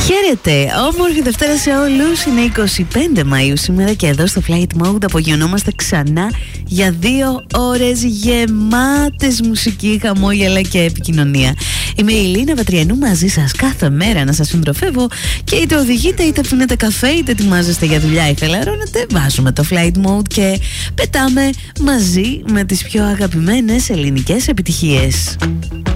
Χαίρετε, όμορφη Δευτέρα σε όλους. Είναι 25 Μαΐου σήμερα και εδώ στο Flight Mode απογειωνόμαστε ξανά για 2 ώρες γεμάτες μουσική, χαμόγελα και επικοινωνία. Είμαι η Λίνα Βατριανού, μαζί σας κάθε μέρα να σας συντροφεύω και είτε οδηγείτε, είτε πίνετε καφέ, είτε ετοιμάζεστε για δουλειά ή χαλαρώνετε. Βάζουμε το Flight Mode και πετάμε μαζί με τις πιο αγαπημένες ελληνικές επιτυχίες.